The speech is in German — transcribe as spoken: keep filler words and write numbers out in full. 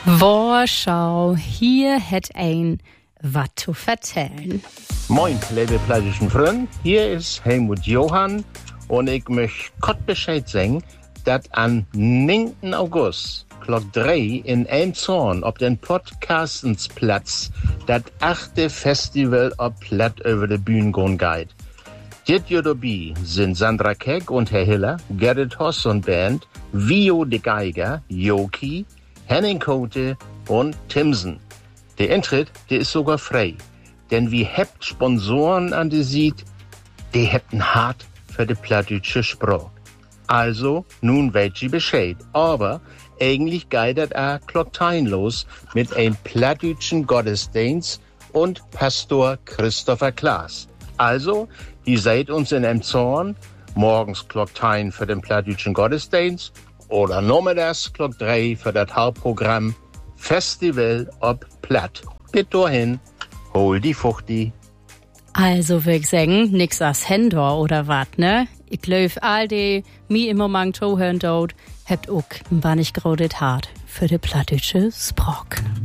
Warschau, hier hat ein was zu vertellen. Moin, liebe plattischen Freunde, hier ist Helmut Johann und ich möchte kurz Bescheid sagen, dass am neunten August, Glock drei in Elmshorn, auf den Podcastensplatz, das achte Festival auf Platt über die Bühne gehen geht. Dit Jahr dabei sind Sandra Keck und Herr Hiller, Gerrit Hoss und Band, Vio de Geiger, Joki, Henning Kote und Timsen. Der Eintritt, der ist sogar frei. Denn wie hebt Sponsoren an die sieht, die hätten hart für die plattdeutsche Sprache. Also, nun weet ihr Bescheid. Aber eigentlich geht das auch Klocktein los mit einem plattdeutschen Gottesdienst und Pastor Christopher Klaas. Also, ihr seid uns in Elmshorn, morgens Klocktein für den plattdeutschen Gottesdienst oder nachmittags Glock drei für das Hauptprogramm Festival ob Platt. Bis dahin, hol die Fuchti. Also würd ich sagen, nix als Händor oder wat, ne? Ich glaub, all die mi immer mang zuhören dort, habt auch ein wenig grodet hart für die plattdeutsche Sprache.